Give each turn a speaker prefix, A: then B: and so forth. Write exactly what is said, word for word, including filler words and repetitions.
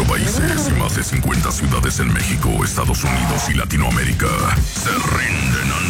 A: cuatro países y más de cincuenta ciudades en México, Estados Unidos y Latinoamérica se rinden ante